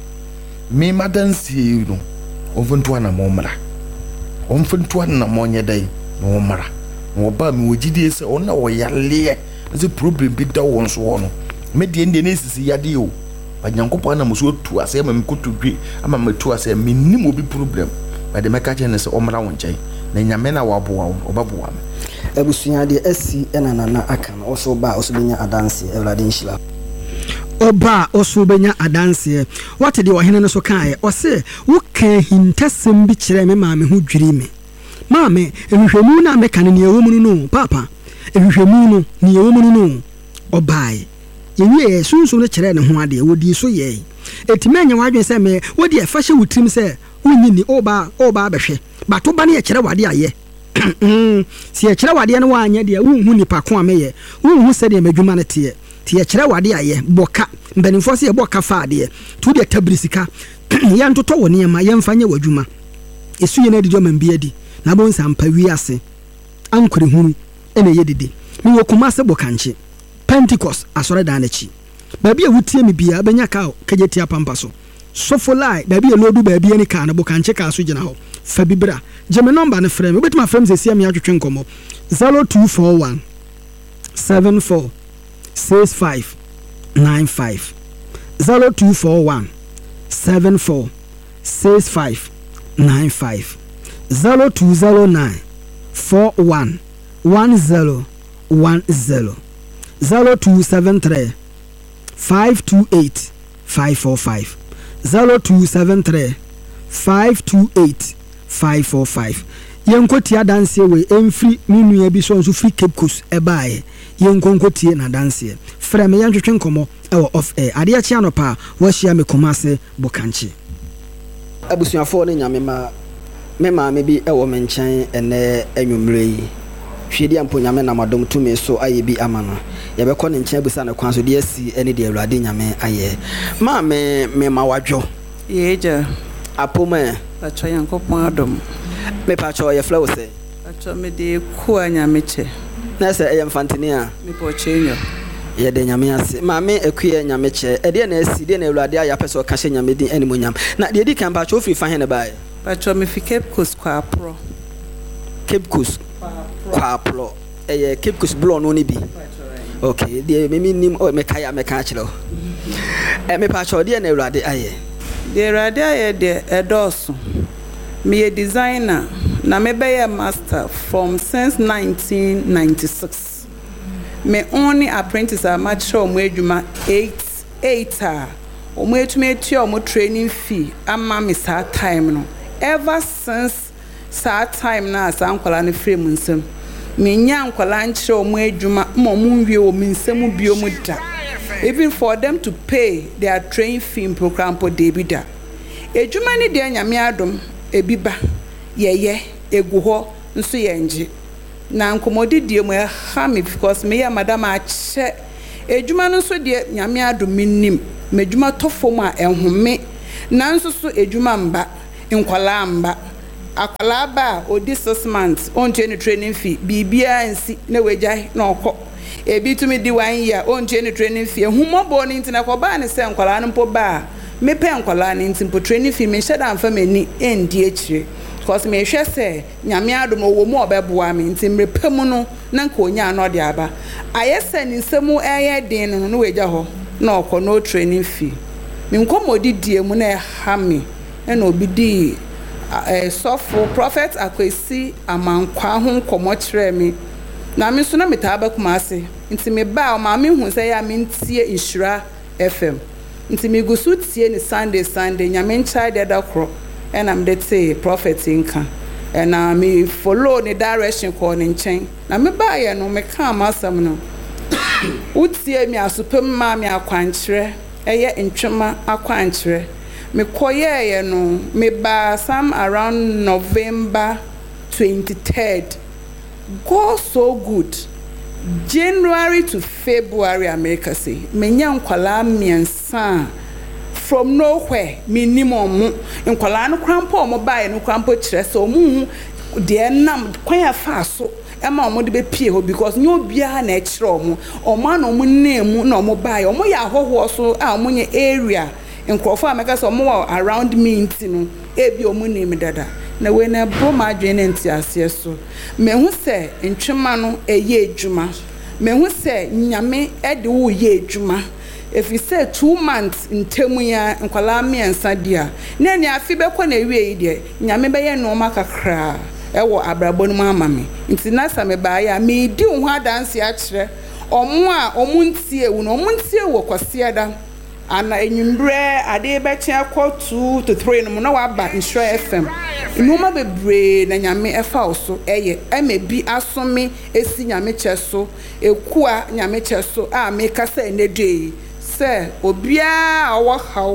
me madansi no onfuntu na mo mra onfuntu na mo nye dai mo mra mo ba mi wogide se ona wo yale ze problem bi da wo nso no me de ende na sisi yade o banyankopɔ na mo so tu ase ma me kotodwe ama me tu ase me nim obi problem ba de meka chene se omra wo nkyai na nyame na waboa wo obaboa me abusua de asi enana aka no oso ba oso benya adanse ewlade nhyira oba oso benya adanse wate de ohene no so kae ose wo kan hintasem bi kire me maame ho dwiri me maame ehwehwemu na meka ne ewom no papa ehwehwemu no ne ewom no obae yewie sunsun no kire ne ho ade wodi so ye etimanya wadwen se me wodi efa hye wutrim se wonyini oba behwe bato ba ne ye kire wade aye si ye kire wade no wanye de wonhu nipa ko ameye wonhu se de madwuma ne te ye kire wade aye boka mbanimfo se ye boka fa ade tu de tabrisika ya ntoto wo ne ma ye mfanye wadwuma esu ye na di joma mbia di na bon sampa wi ase ankore hunu ene ye dede mi wo kuma se boka nche Pentecost asore da na chi baabi a wutie me bia benya ka kageti apampa so sofolai baabi e lodu baabi ani ka na boka nche ka so gina ho fa bibra jeme number ne frame obetima frame se sia me atwetwe nkomo 0241 74 65 95 0241 74 65 95 0209 41 10 10 0273 528 545 0273 528 545 yenkotia danse we emfri minua bi so nso free Cape Coast ebae yenkonkotie na danse frame yantwetwe nkomo ewo off air ade a chia no pa wa hia me komase bokanchi abusuafo ne nyame ma me maame bi ewo me nkyɛn ene anwumre yi hwedi ampo nyame na madom tumi so aye bi amano yebekɔ ne nkyɛn busa ne kwan so de asi ene de awurade nyame aye maame me ma wadwo yeja apoma pacho yankopon adom me pacho ye flow say pacho me de ku anyame che na se e mfantini a me po chenyo ye de nyame ase maame ekuye nyame che e de na asi de na awurade aye apeso ka hye nyame din animu nyam na de di kan pacho ofri fa hene bae pacho me fi Cape Coast kwa pro Cape Coast kwa pro Cape Coast blow no ni bi okay de me nim o me kaya me ka kire me pacho de na awurade aye de radia de edoso me a designer na me be a master from since 1996 me only apprentice a match o mo adwuma 8 a o mo etumi etua o mo training fee ama me saa time no ever since saa time na saa nkwala no free mu nsem me nya nkwala nkyere o mo adwuma mo nwie o me nsem bio mu da even for them to pay their training fee program for debida adwuma ni de nyame adom ebiba yeye egu ho nso yenje na nkomodi die mo ha me because me ya madam a che adwuma no so de nyame adom minnim me adwuma tofom a ehome na nso so adwuma mba nkwala mba akwala ba odi 6 months on training fee bibia nsi na wejai na okọ ebi tumi di 1 year on training fee humobo ni ntina ko ba ne se nkwala no mpo ba me pe nkwala ni ntimpo training fee me sheda amfa mani endi akire because me hwe se nyame adom wo mu obeboa me ntimre pemu no na nka onya no de aba ayese ni nsemu eye den no no weja ho na okọ no training fee me nkomodi die mu na ha me na obi di sofo prophet akwesi amankwa ho nkomo kire me na me so na metaba kuma ase nti me ba o ma me hu se ya me ntie Nhyira FM nti me gusu tie ni Sunday nyame nchai de dakro and am de say prophet inka and me follow the direction ko ni nchen na me ba ye no me ka amasam no utie mi asopem ma me akwankire eye ntwema akwankire me koye no me ba some around November 23rd go so good January to February America say menya nkwala miensa from nowhere minimum nkwala no krampo mo bae no krampo kire so mu de nam kwan afa so ema omo de be pie ho because nyo bia na ekire omo omo na omo nemu na omo bae omo ya hoho so a omo nye area nkrofo ameka so omo around me ntino ebi omo nemu dada na we na bro ma adwene nti ase so me hu se ntwema no eye adwuma me hu se nyame ede wo ye adwuma if you say 2 months ntemu ya nkwala miensa dia na ni afi be ko na wie de nyame be ye no makakra ewo abrabo no mama me nti na sa me ba ya me di ho adanse a kire omo a omo ntie wo no omo ntie wo kwase da ana enyimbre ade be kye akọ 2 to 3 no na wa ba Nhyira FM inuma bebre na nyame efa oso eye emebi asome esi nyame cheso ekua nyame cheso a me kasa enede se obia owo haw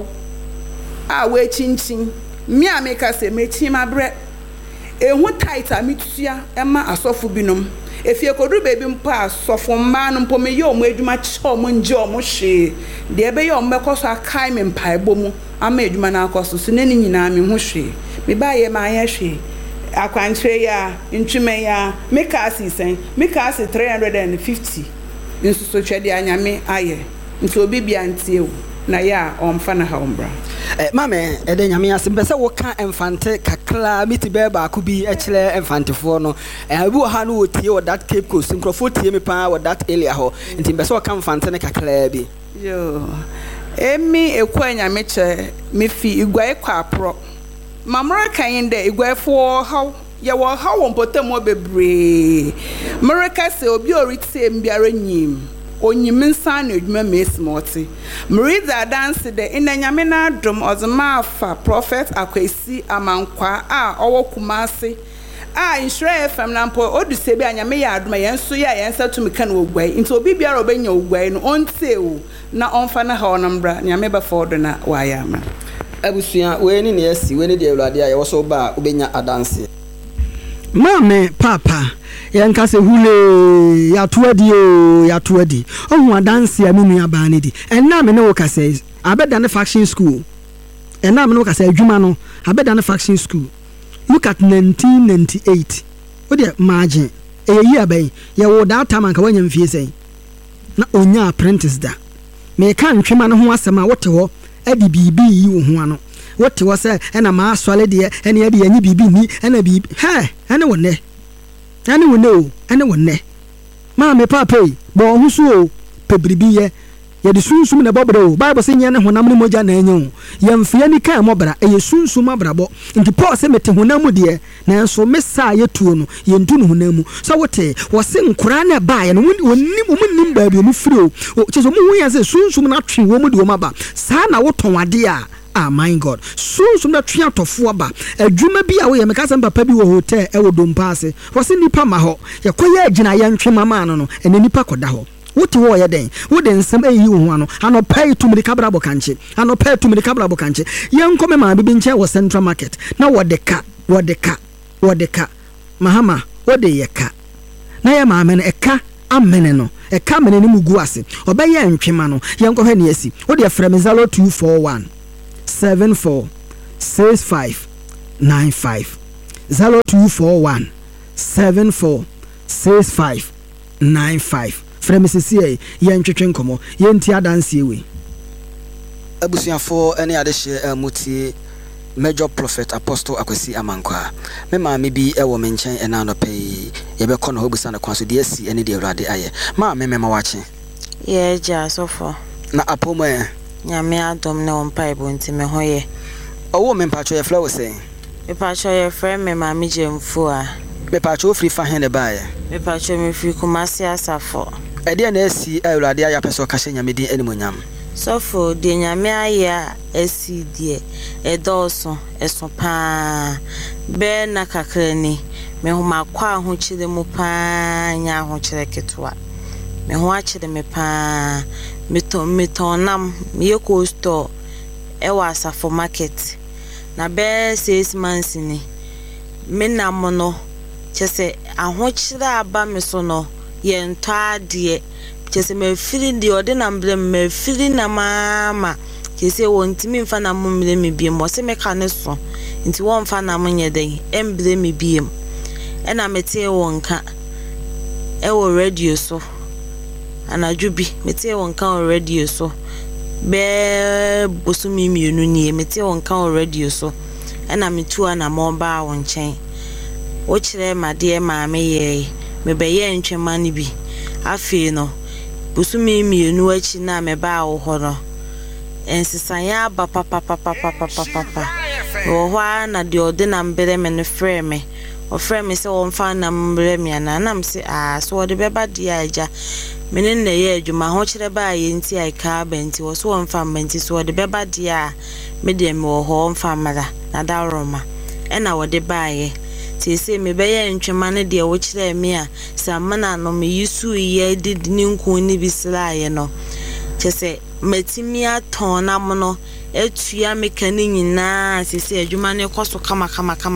a we chinchin mi a me kasa me chimabre ehu tight amitua ema asofo binom efie kodu bebi mpa asofo mma no mpo me ye omo adwuma che omo nje omo hwe de ebe ye omo bekoso akai me mpa ebomu ama adwuma na akoso so ne nyina me ho hwe me ba ye ma ye hwe akwantre ya ntweme ya me ka asisen me ka ase 350 nso so twede anyame aye nso obi bia ntie na ya omfa na ha ombra mame ede nyame ase mbese wo ka emfante kakla miti be ba ku bi ekire emfantefo no abi wo ha no wo tie wo that Cape Coast nkrofo tie me pa wo that area ho nti mbese wo ka emfante ne kakla bi yo emi ekwa nyame che me fi igwae kwa pro mamra kan de igwaefo ha ya wo ha wo mpotamo bebre mereka se obi orite mbiara nyim onyiminsa na edwuma mesmoti mriza dance de inanyame na adom ozema afa prophet akwesi amankwa a owo kumase a Nhyira FM na mpo oduse bi anyame ya adoma yenso ya yensa tumika na ogwai nti obi biara obenya ogwai no ontewu na onfa na ha onambra nyame ba fodo na wayama abusua we ni ne asi we ni de awurade a ye wo so ba obenya adanse mame papa yanka se hule ya tuadi ohun adanse aminu ya ba ne di enna me ne wo ka se abeda ne faction school enna me ne wo ka se adwuma no abeda ne faction school look at 1998 what the margin eyi abai ye wo that time anka wanya mfie sei na onya apprentice da me ka ntwema ne ho asema wote ho adi bibi yi wo ho ano wote wo se ena ma asole de ena adi anyi bibi ni ena bibi he ena wonne o ena wonne ma me papa bo ho so o pebribi ye yɛde sunsum na bɔbrɛ o bible sɛ nyɛ ne honam ne mogya na ɛnyɛ o yɛmfeɛ ni kan mɔbra ɛyɛ sunsum abrabɔ nti paul sɛ mete honam mu deɛ nanso mesa yɛtuo no yɛntu no honam mu sɛ wote wɔse nkora na ɛbaeɛ no ɔmunim baabi ɔmu firi o kyɛ sɛ ɔmuhu yɛ sɛ sunsum no atwe wɔ mu de wɔm aba saa na wotɔn adeɛ a my god sunsum na twe atɔfoɔ aba adwuma bi a woyɛ meka sɛ papa bi wɔ hotel ɛwɔ dompa ase wɔse nipa ma hɔ yɛkɔyɛ agyina yɛntwe mama no ɛna nipa kɔda hɔ wote wo yɛ den wo de nsɛm ayi wo ho ano anɔpɛ tumiri kabra bɔkanche yɛnkɔ me maa bibi nkyɛn wɔ central market na wɔde ka mahama wɔde yɛ ka na yɛ maame no ɛka amene no ɛka amene no mu gu ase ɔbɛyɛ ntwema no yɛnkɔ hɛ ne asi wode frɛ me 0241 74 65 95 0241 74 65 95 frɛm sisi yɛn twetwe nkɔmɔ yɛn ti adansie we abusuafo ɛne adehye mutie major prophet apostle Akwasi Amankwa me maame bi ɛwɔ me nkyɛn ɛna no pɛi yɛbɛkɔ no hobusa no kwan so de asi ɛne de awurade ayɛ maame me ma wache ye ja sofo na apomo nyame adom na on paibo nti me hoye owo me mpacho ye flow say me pacho ye friend me maame jemfu a me pacho free fa hen de bae me pacho me free Kumasi Asafo ɛde na asi awurade ayɛ pɛso ka hyɛ nyame din animonyam sofo de nyame ayɛ asi die ɛdɔso ɛso pa be na kakrani me ho makwa ho kyire mu pa nya ho kyire ketwa me ho akyire me pa metonam me yeko store ɛwɔ Asafo market na be 6 months ni me nam no kyese ahokyire aba me so no yento ade kyese me firi de ode na mbrɛ me firi na mama kyese wontimi mfa na mumre me biem wo se me ka ne so nti wo mfa na monye den embre me biem ɛna mete wo nka ɛwɔ radio so anadwobi mete wo nka wɔ radio so be bosumi mienu nie mete wo nka wɔ radio so ɛna metu ana mo ba wo nkyɛn wo kyerɛ made maame yɛ me bɛyɛ ntwema ne bi afei no bosumi mienu achi na me ba wo hɔ no ensisanya ba papa wo hɔ na de ode na mbere me no frɛ me o frɛ me sɛ wo mfa na mbere me ana na me sɛ so ode bɛba de agya mene na yɛ adwuma ho kyerɛ ba yɛ nti ai ka ba nti wo so wo mfa mbanti so ode bɛba de a me de me wo hɔ mfa mara na da roma ɛna wo de ba yɛ ti se me bɛyɛ ntwema ne de wo kyerɛ me a samana no me yisu yɛ de ni nko ni bislaye no kyese matimi aton na mo no etua me kan nyina sese adwuma ne kɔso kama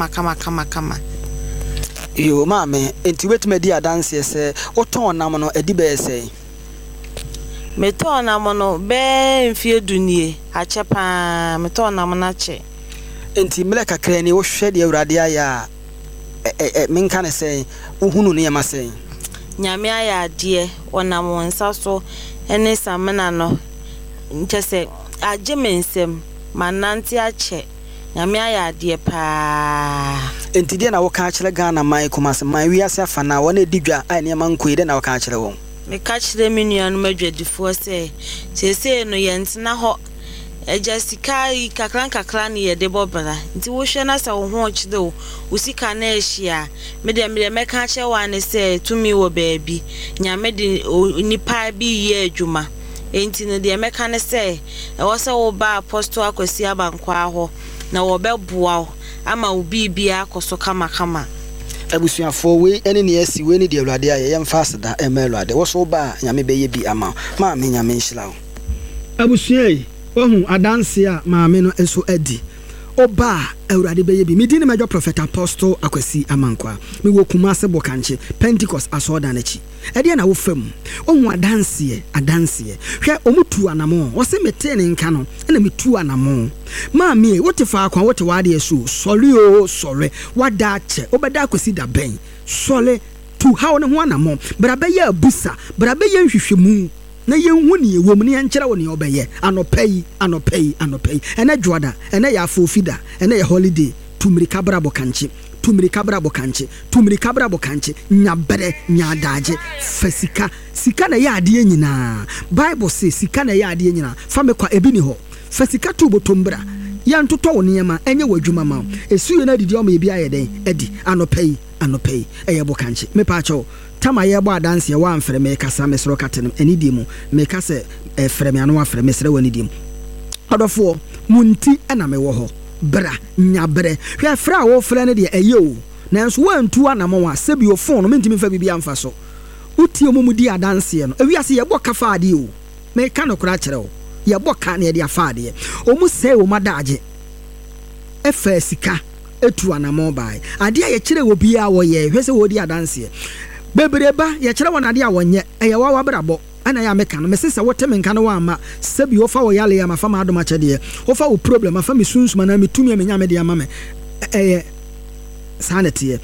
yo maame enti wetuma di adanse sɛ oton nam no edi bɛ sɛ me ton nam no be mfie dunie akyɛ pa me ton nam na kyɛ enti mele kakra ni wo hwɛ de awurade aya menka ne sɛ uhunu ne yama sɛ nyame aya ade wonam wonsa so ene samena no nkyɛ agye mensem manante akyɛ nyame aya ade pa enti de na wo ka kyerɛ Ghana man Kumasi man wiase afa na wona edidwa ai ne man koyi de na wo ka kyerɛ won me ka kyerɛ me nuanu madwadifo sɛ sese no yɛntena hɔ eja sikai kakran ne yede bobara nti wo hwe na sa wo ho kyerɛ wo sika na ehia me de meka kyerɛ wa ne sɛ tumi wo baabi nyame de nipa bi yɛ adwuma enti no de meka ne sɛ ɛwɔ sɛ wo ba Apostle Akwasi Amankwa hɔ na wo bɛboa ama wo bibia akɔso kama abusuafo we ene ne asi we ne de awurade ayɛ yɛmfa aseda ɛma awurade wo so ba nyame bɛyɛ bi ama ma me nyame nhyira wo abusuai ohun adanse a maame no eso adi oba awurade bɛyɛ bi medine major prophet Apostle Akwasi Amankwa me wo Kumasi Bokanche Pentecost asoda na chi ɛde na wo fam ohun adanse hwɛ omutu anamo wo se mete ne nka no na metu anamo maame wote fa akwa wote wade eso sɔre wada che obɛda Akwasi da bɛn sɔle tu ha wo ne ho anamo bra bɛyɛ abusa bra bɛyɛ nhwehwɛmu na yenhu ne ewom ne yenkyerɛ wo ne obɛyɛ anɔpɛyi ene dwoada ene ya afofida ene ya holiday tumrika brabo kanche tumiri kabra bokanche nya bere nya daje fa sika na ya ade nyina bible say sika na ya ade nyina fa me kwa ebi ni ho fa sika tu botombra ya ntoto wo niema enye wadwuma ma esuye na didi o ma ebi ayeden edi anopei eye bokanche me pa cho tama ye bo adanse wa amfere me kasa me soro katenem eni di mu me kasa efere me anu afere me sere wani di mu odofo munti na me wo ho bra nya bre hwe fra wo fra ne de eye o nanso wantu anamo wa sebi o phone no mentimi fa bibia amfa so uti omumudi adanse no ewiase ye bo kafa ade o me ka no kura kire o ye bo ka ne de afa ade omu se o madaje efa sika etu anamo bai ade ye kire wo bia wo ye hwe se wo di adanse bebreba ye kire won ade a wonye eye wa brabo ana ya meka no mesesa wote menka no wa ma sebi ofa wo yale ya mafa ma adoma chede ofa wo problem afa me sunsuma na metumi me nya me de ama me sanity